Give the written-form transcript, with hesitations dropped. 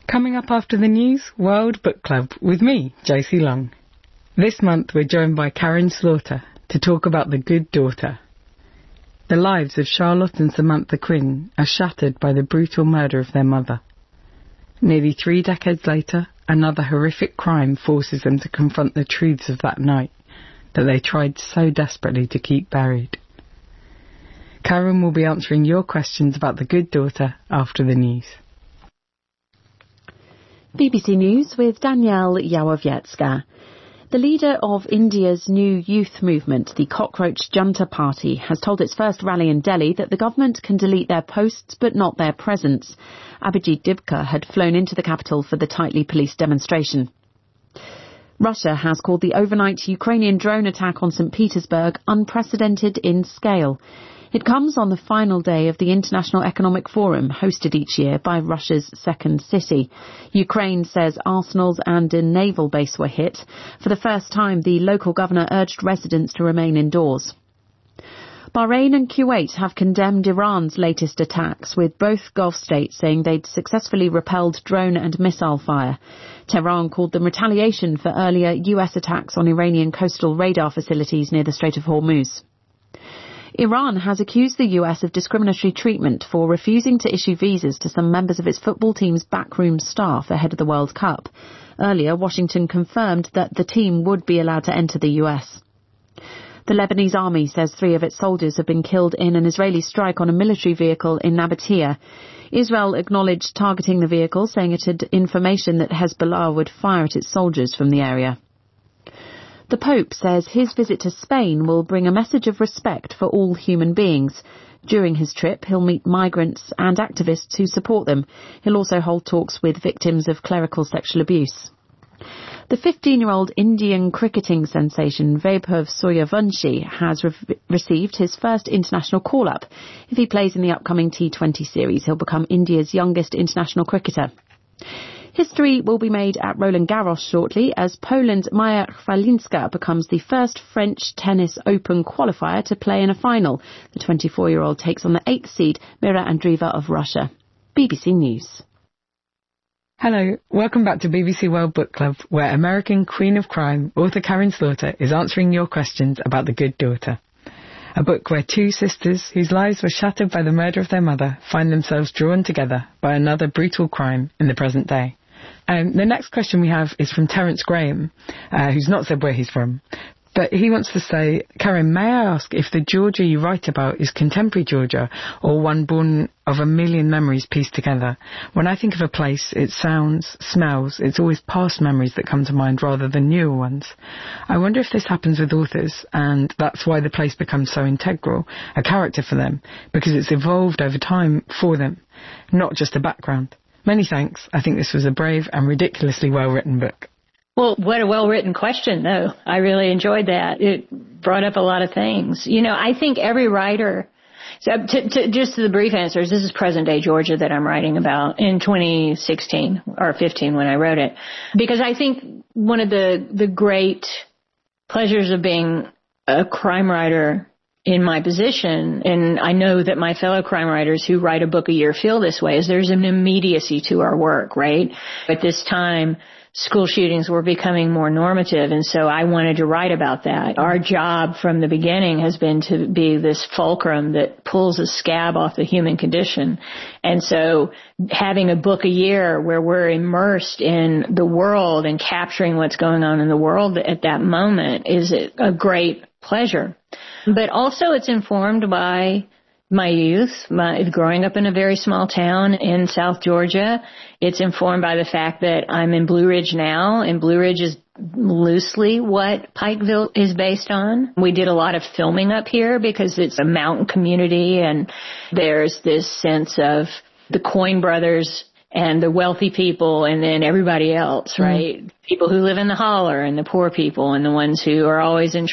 Coming up after the news, World Book Club with me, Josie Long. This month we're joined by Karin Slaughter to talk about The Good Daughter. The lives of Charlotte and Samantha Quinn are shattered by the brutal murder of their mother. Nearly 3 decades later, another horrific crime forces them to confront the truths of that night that they tried so desperately to keep buried. Karin will be answering your questions about The Good Daughter after the news. BBC News with Danielle Yawowiecka. The leader of India's new youth movement, the Cockroach Junta Party, has told its first rally in Delhi that the government can delete their posts but not their presence. Abhijit Dibka had flown into the capital for the tightly policed demonstration. Russia has called the overnight Ukrainian drone attack on St. Petersburg unprecedented in scale. It comes on the final day of the International Economic Forum, hosted each year by Russia's second city. Ukraine says arsenals and a naval base were hit. For the first time, the local governor urged residents to remain indoors. Bahrain and Kuwait have condemned Iran's latest attacks, with both Gulf states saying they'd successfully repelled drone and missile fire. Tehran called them retaliation for earlier US attacks on Iranian coastal radar facilities near the Strait of Hormuz. Iran has accused the US of discriminatory treatment for refusing to issue visas to some members of its football team's backroom staff ahead of the World Cup. Earlier, Washington confirmed that the team would be allowed to enter the US. The Lebanese army says 3 of its soldiers have been killed in an Israeli strike on a military vehicle in Nabatea. Israel acknowledged targeting the vehicle, saying it had information that Hezbollah would fire at its soldiers from the area. The Pope says his visit to Spain will bring a message of respect for all human beings. During his trip, he'll meet migrants and activists who support them. He'll also hold talks with victims of clerical sexual abuse. The 15-year-old Indian cricketing sensation Vaibhav Sooryavanshi has received his first international call-up. If he plays in the upcoming T20 series, he'll become India's youngest international cricketer. History will be made at Roland Garros shortly as Poland's Maja Chwalinska becomes the first French Tennis Open qualifier to play in a final. The 24-year-old takes on the 8th seed Mira Andreeva of Russia. BBC News. Hello, welcome back to BBC World Book Club, where American Queen of Crime, author Karin Slaughter, is answering your questions about The Good Daughter. A book where 2 sisters, whose lives were shattered by the murder of their mother, find themselves drawn together by another brutal crime in the present day. The next question we have is from Terence Graham, who's not said where he's from. But he wants to say, Karin, may I ask if the Georgia you write about is contemporary Georgia or one born of a million memories pieced together? When I think of a place, its sounds, smells, it's always past memories that come to mind rather than newer ones. I wonder if this happens with authors, and that's why the place becomes so integral, a character for them, because it's evolved over time for them, not just a background. Many thanks. I think this was a brave and ridiculously well-written book. Well, what a well-written question, though. I really enjoyed that. It brought up a lot of things. You know, I think every writer, just to the brief answers, this is present-day Georgia that I'm writing about in 2016 or 15 when I wrote it. Because I think one of the great pleasures of being a crime writer in my position, and I know that my fellow crime writers who write a book a year feel this way, is there's an immediacy to our work, right? At this time, school shootings were becoming more normative, and so I wanted to write about that. Our job from the beginning has been to be this fulcrum that pulls a scab off the human condition. And so having a book a year where we're immersed in the world and capturing what's going on in the world at that moment is a great pleasure. But also it's informed by my youth, growing up in a very small town in South Georgia. It's informed by the fact that I'm in Blue Ridge now, and Blue Ridge is loosely what Pikeville is based on. We did a lot of filming up here because it's a mountain community, and there's this sense of the Coen brothers and the wealthy people and then everybody else, right? People who live in the holler and the poor people and the ones who are always in